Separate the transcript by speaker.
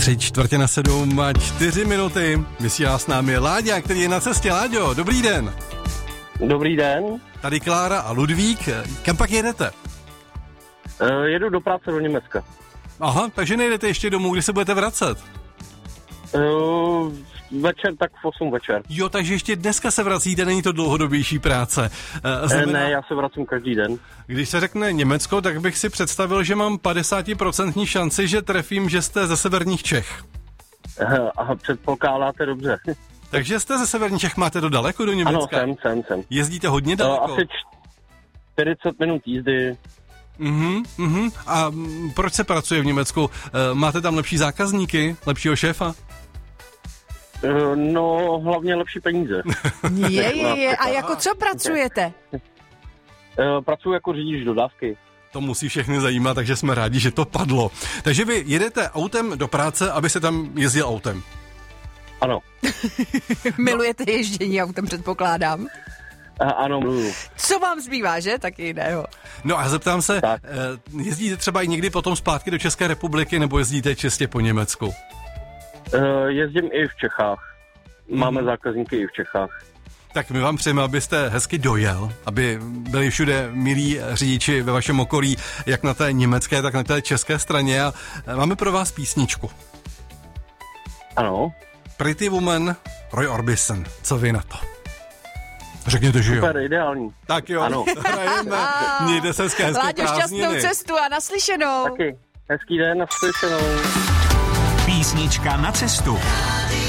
Speaker 1: 6:45 a 4 minuty. Vysílá s námi Láďa, který je na cestě. Láďo, dobrý den.
Speaker 2: Dobrý den.
Speaker 1: Tady Klára a Ludvík. Kam pak jedete?
Speaker 2: Jedu do práce do Německa.
Speaker 1: Aha, takže nejdete ještě domů, kdy se budete vracet?
Speaker 2: Večer, tak v 8 večer.
Speaker 1: Jo, takže ještě dneska se vracíte, není to dlouhodobější práce.
Speaker 2: Ne, já se vracím každý den.
Speaker 1: Když se řekne Německo, tak bych si představil, že mám 50% šanci, že trefím, že jste ze severních Čech.
Speaker 2: A předpokládáte dobře.
Speaker 1: Takže jste ze severních Čech, máte to daleko do Německa?
Speaker 2: Ano, jsem.
Speaker 1: Jezdíte hodně daleko?
Speaker 2: Asi 40 minut jízdy.
Speaker 1: A proč se pracuje v Německu? Máte tam lepší zákazníky, lepšího šéfa?
Speaker 2: No, hlavně lepší peníze.
Speaker 3: Je. A jako co pracujete?
Speaker 2: Pracuji jako řidič dodávky.
Speaker 1: To musí všechny zajímat, takže jsme rádi, že to padlo. Takže vy jedete autem do práce, aby se tam jezdil autem.
Speaker 2: Ano.
Speaker 3: Milujete ježdění autem, předpokládám.
Speaker 2: Ano, miluju.
Speaker 3: Co vám zbývá, že? Taky jiného.
Speaker 1: No a zeptám se, jezdíte třeba i někdy potom zpátky do České republiky, nebo jezdíte čistě po Německu?
Speaker 2: Jezdím i v Čechách. Máme zákazníky i v Čechách.
Speaker 1: Tak my vám přejeme, abyste hezky dojel, aby byli všude milí řidiči ve vašem okolí, jak na té německé, tak na té české straně. A máme pro vás písničku.
Speaker 2: Ano.
Speaker 1: Pretty Woman, Roy Orbison. Co vy na to? Řekněte, že jo.
Speaker 2: Super, ideální.
Speaker 1: Tak jo,
Speaker 2: ano.
Speaker 1: Hrajeme. Mějte se hezké
Speaker 3: Láďo, šťastnou cestu a naslyšenou.
Speaker 2: Taky. Hezký den, naslyšenou.
Speaker 4: Písnička na cestu.